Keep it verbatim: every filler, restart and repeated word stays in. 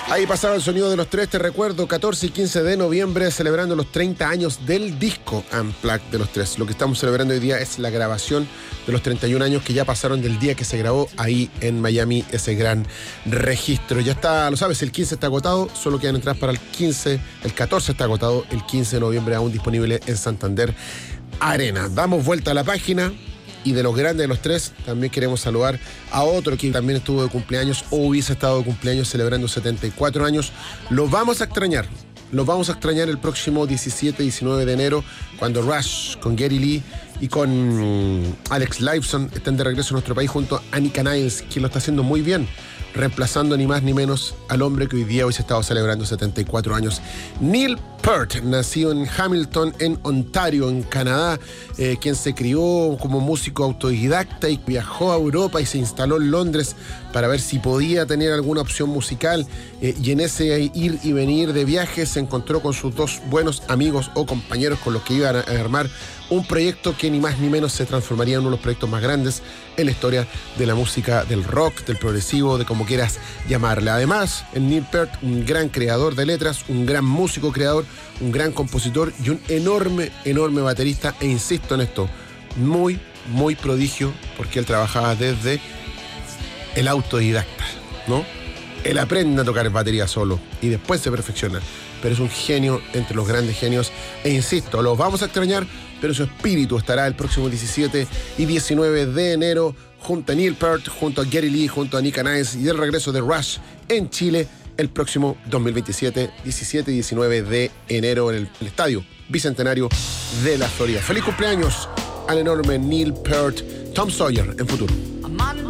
Ahí pasaba el sonido de los tres, te recuerdo, catorce y quince de noviembre, celebrando los treinta años del disco Unplugged de los tres. Lo que estamos celebrando hoy día es la grabación de los treinta y un años que ya pasaron del día que se grabó ahí en Miami, ese gran registro. Ya está, lo sabes, el quince está agotado, solo quedan entradas para el quince, el catorce está agotado, el quince de noviembre aún disponible en Santander Arena. Damos vuelta a la página. Y de los grandes de los tres, también queremos saludar a otro que también estuvo de cumpleaños o hubiese estado de cumpleaños celebrando setenta y cuatro años. Lo vamos a extrañar. Lo vamos a extrañar el próximo diecisiete y diecinueve de enero, cuando Rush, con Geddy Lee y con Alex Lifeson estén de regreso a nuestro país junto a Anika Niles, quien lo está haciendo muy bien, reemplazando ni más ni menos al hombre que hoy día hoy se estaba celebrando setenta y cuatro años. Neil Peart, nacido en Hamilton, en Ontario, en Canadá, eh, quien se crió como músico autodidacta y viajó a Europa y se instaló en Londres para ver si podía tener alguna opción musical, eh, y en ese ir y venir de viajes se encontró con sus dos buenos amigos o compañeros con los que iban a armar un proyecto que ni más ni menos se transformaría en uno de los proyectos más grandes en la historia de la música, del rock, del progresivo, de como quieras llamarle. Además, el Neil Peart, un gran creador de letras, un gran músico creador, un gran compositor y un enorme, enorme baterista, e insisto en esto, muy, muy prodigio, porque él trabajaba desde el autodidacta, ¿no? Él aprende a tocar batería solo y después se perfecciona, pero es un genio entre los grandes genios, e insisto, los vamos a extrañar, pero su espíritu estará el próximo diecisiete y diecinueve de enero junto a Neil Peart, junto a Geddy Lee, junto a Anika Niles, y el regreso de Rush en Chile el próximo dos mil veintisiete, diecisiete y diecinueve de enero en el, el Estadio Bicentenario de la Florida. ¡Feliz cumpleaños al enorme Neil Peart! Tom Sawyer en futuro.